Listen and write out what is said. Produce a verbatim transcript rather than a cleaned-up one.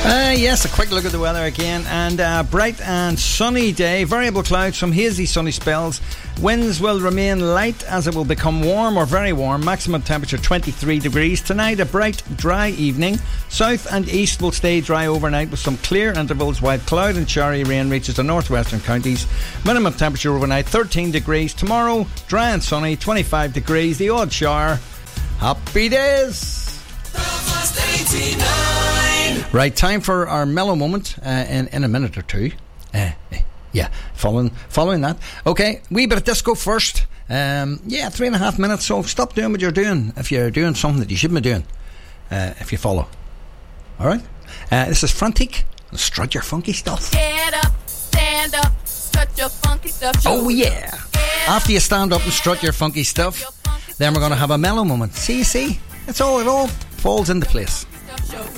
Uh, yes, a quick look at the weather again, and uh, bright and sunny day, variable clouds, some hazy sunny spells. Winds will remain light as it will become warm or very warm. Maximum temperature twenty-three degrees. Tonight a bright, dry evening. South and east will stay dry overnight with some clear intervals, while cloud and showery rain reaches the northwestern counties. Minimum temperature overnight thirteen degrees. Tomorrow dry and sunny, twenty-five degrees. The odd shower. Happy days. Right, time for our mellow moment uh, in, in a minute or two. Uh, yeah, following following that. Okay, wee bit of disco first. Um, yeah, three and a half minutes, so stop doing what you're doing if you're doing something that you shouldn't be doing, uh, if you follow. Alright? Uh, this is Frantic. Strut your funky stuff. Get up, stand up, strut your funky stuff. Oh yeah. After you stand up and strut your funky stuff, then we're going to have a mellow moment. See, see? It's all, it all falls into place.